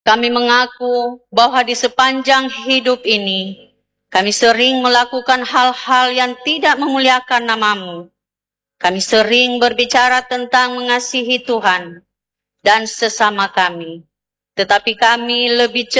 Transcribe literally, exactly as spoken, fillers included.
Kami mengaku bahwa di sepanjang hidup ini, kami sering melakukan hal-hal yang tidak memuliakan nama-Mu. Kami sering berbicara tentang mengasihi Tuhan dan sesama kami. Tetapi kami lebih